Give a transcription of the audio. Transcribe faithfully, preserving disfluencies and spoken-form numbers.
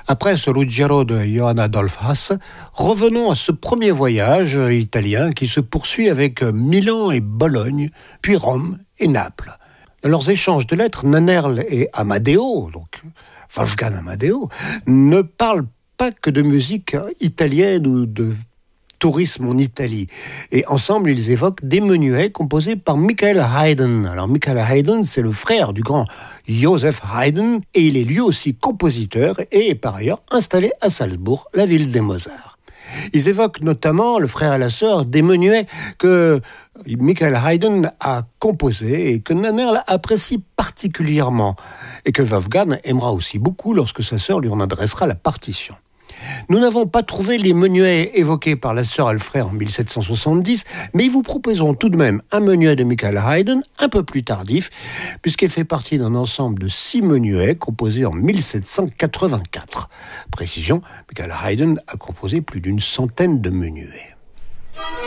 Après ce Ruggiero de Johann Adolph Hasse, revenons à ce premier voyage italien qui se poursuit avec Milan et Bologne, puis Rome et Naples. Dans leurs échanges de lettres, Nannerl et Amadeo, donc Wolfgang Amadeo, ne parlent pas que de musique italienne ou de tourisme en Italie. Et ensemble, ils évoquent des menuets composés par Michael Haydn. Alors, Michael Haydn, c'est le frère du grand Joseph Haydn, et il est lui aussi compositeur et est par ailleurs installé à Salzbourg, la ville des Mozart. Ils évoquent notamment, le frère et la sœur, des menuets que Michael Haydn a composés et que Nannerl apprécie particulièrement, et que Wolfgang aimera aussi beaucoup lorsque sa sœur lui en adressera la partition. Nous n'avons pas trouvé les menuets évoqués par la sœur et le frère en mille sept cent soixante-dix, mais ils vous proposeront tout de même un menuet de Michael Haydn un peu plus tardif, puisqu'il fait partie d'un ensemble de six menuets composés en mille sept cent quatre-vingt-quatre. Précision, Michael Haydn a composé plus d'une centaine de menuets.